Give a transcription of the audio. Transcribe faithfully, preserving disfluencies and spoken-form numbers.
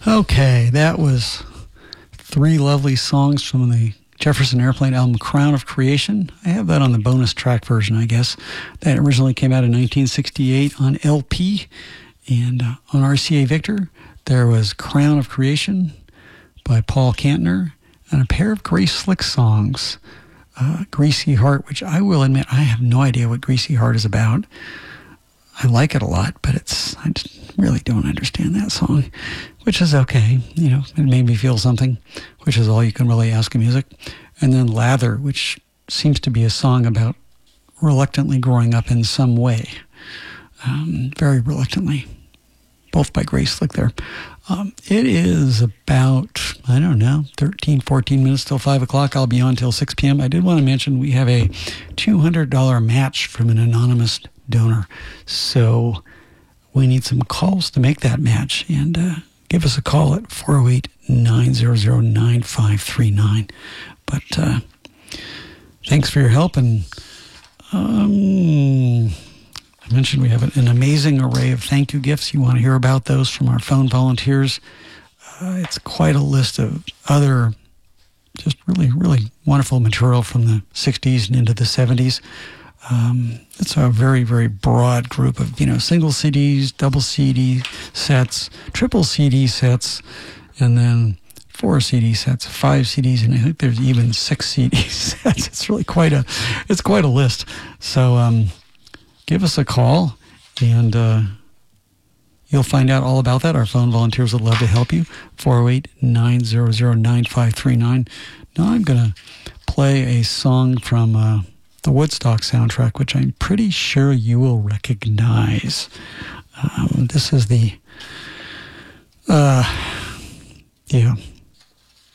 Okay, that was three lovely songs from the Jefferson Airplane album Crown of Creation. I have that on the bonus track version, I guess. That originally came out in nineteen sixty-eight on L P. And uh, on R C A Victor, there was Crown of Creation by Paul Kantner and a pair of Grace Slick songs, uh, Greasy Heart, which I will admit I have no idea what Greasy Heart is about. I like it a lot, but it's I just really don't understand that song, which is okay. You know, it made me feel something, which is all you can really ask of music. And then Lather, which seems to be a song about reluctantly growing up in some way, um, very reluctantly, both by Grace Slick there. Um, it is about, I don't know, thirteen, fourteen minutes till five o'clock. I'll be on till six p.m. I did want to mention we have a two hundred dollars match from an anonymous donor. So we need some calls to make that match. And uh, give us a call at four oh eight, nine hundred, nine five three nine. But uh, thanks for your help. And um, I mentioned we have an amazing array of thank you gifts. You want to hear about those from our phone volunteers. Uh, it's quite a list of other just really, really wonderful material from the sixties and into the seventies. Um, it's a very, very broad group of, you know, single C Ds, double C D sets, triple C D sets, and then four C D sets, five C Ds, and I think there's even six C D sets. It's really quite a, it's quite a list. So um, give us a call, and uh, you'll find out all about that. Our phone volunteers would love to help you. four oh eight, nine hundred, nine five three nine. Now I'm going to play a song from Uh, the Woodstock soundtrack, which I'm pretty sure you will recognize. Um, this is the, uh, yeah,